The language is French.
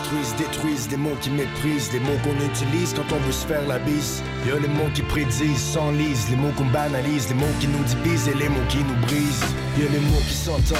construisent, détruisent, des mots qui méprisent, des mots qu'on utilise quand on veut se faire la bise. Y'a les mots qui prédisent, s'enlisent, les mots qu'on banalise, les mots qui nous divisent et les mots qui nous brisent. Y'a les mots qui s'entendent